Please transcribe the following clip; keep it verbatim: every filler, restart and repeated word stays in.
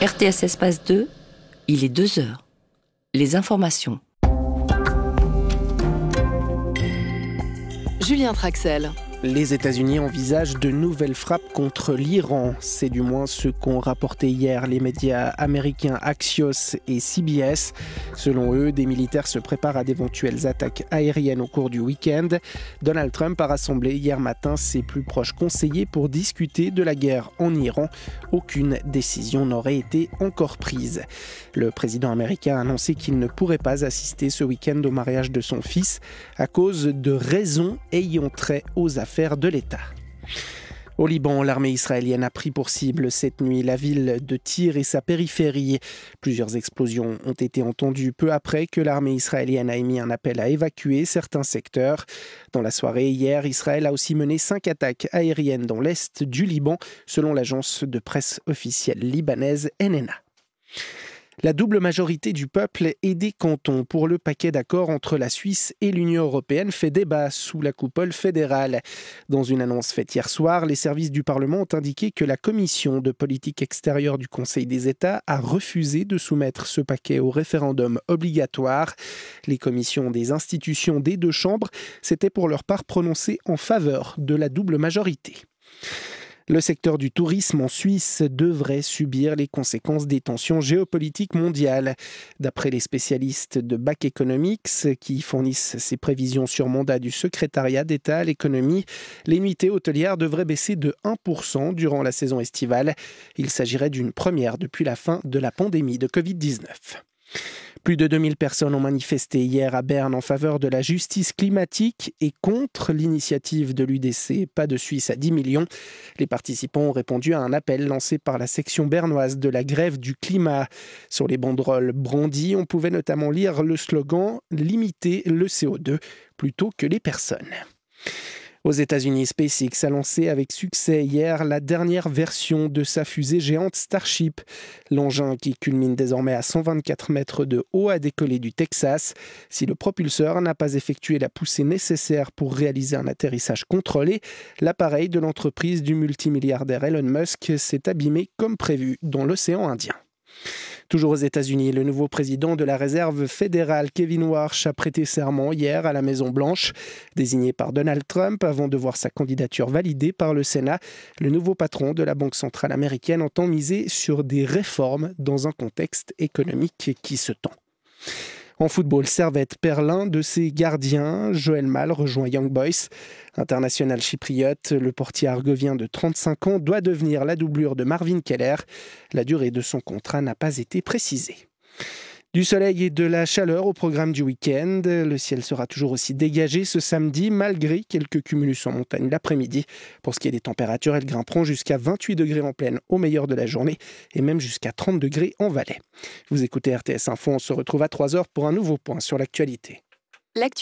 R T S Espace deux, il est deux heures. Les informations. Julien Traxel. Les États-Unis envisagent de nouvelles frappes contre l'Iran. C'est du moins ce qu'ont rapporté hier les médias américains Axios et C B S. Selon eux, des militaires se préparent à d'éventuelles attaques aériennes au cours du week-end. Donald Trump a rassemblé hier matin ses plus proches conseillers pour discuter de la guerre en Iran. Aucune décision n'aurait été encore prise. Le président américain a annoncé qu'il ne pourrait pas assister ce week-end au mariage de son fils à cause de raisons ayant trait aux affaires de l'État. Au Liban, l'armée israélienne a pris pour cible cette nuit la ville de Tyr et sa périphérie. Plusieurs explosions ont été entendues peu après que l'armée israélienne a émis un appel à évacuer certains secteurs. Dans la soirée hier, Israël a aussi mené cinq attaques aériennes dans l'est du Liban, selon l'agence de presse officielle libanaise N N A. La double majorité du peuple et des cantons pour le paquet d'accords entre la Suisse et l'Union européenne fait débat sous la coupole fédérale. Dans une annonce faite hier soir, les services du Parlement ont indiqué que la commission de politique extérieure du Conseil des États a refusé de soumettre ce paquet au référendum obligatoire. Les commissions des institutions des deux chambres s'étaient pour leur part prononcées en faveur de la double majorité. Le secteur du tourisme en Suisse devrait subir les conséquences des tensions géopolitiques mondiales. D'après les spécialistes de Back Economics, qui fournissent ces prévisions sur mandat du secrétariat d'État à l'économie, les nuitées hôtelières devraient baisser de un pour cent durant la saison estivale. Il s'agirait d'une première depuis la fin de la pandémie de covid dix-neuf. Plus de deux mille personnes ont manifesté hier à Berne en faveur de la justice climatique et contre l'initiative de l'U D C Pas de Suisse à dix millions. Les participants ont répondu à un appel lancé par la section bernoise de la grève du climat. Sur les banderoles brandies, on pouvait notamment lire le slogan « Limiter le C O deux » plutôt que les personnes. Aux États-Unis, SpaceX a lancé avec succès hier la dernière version de sa fusée géante Starship. L'engin, qui culmine désormais à cent vingt-quatre mètres de haut, a décollé du Texas. Si le propulseur n'a pas effectué la poussée nécessaire pour réaliser un atterrissage contrôlé, l'appareil de l'entreprise du multimilliardaire Elon Musk s'est abîmé comme prévu dans l'océan Indien. Toujours aux États-Unis, le nouveau président de la réserve fédérale, Kevin Warsh, a prêté serment hier à la Maison-Blanche. Désigné par Donald Trump avant de voir sa candidature validée par le Sénat, le nouveau patron de la Banque centrale américaine entend miser sur des réformes dans un contexte économique qui se tend. En football, Servette perd l'un de ses gardiens. Joël Mal rejoint Young Boys. International chypriote, le portier argovien de trente-cinq ans doit devenir la doublure de Marvin Keller. La durée de son contrat n'a pas été précisée. Du soleil et de la chaleur au programme du week-end. Le ciel sera toujours aussi dégagé ce samedi, malgré quelques cumulus en montagne l'après-midi. Pour ce qui est des températures, elles grimperont jusqu'à vingt-huit degrés en plaine au meilleur de la journée et même jusqu'à trente degrés en vallée. Vous écoutez R T S Info, on se retrouve à trois heures pour un nouveau point sur l'actualité. L'actu-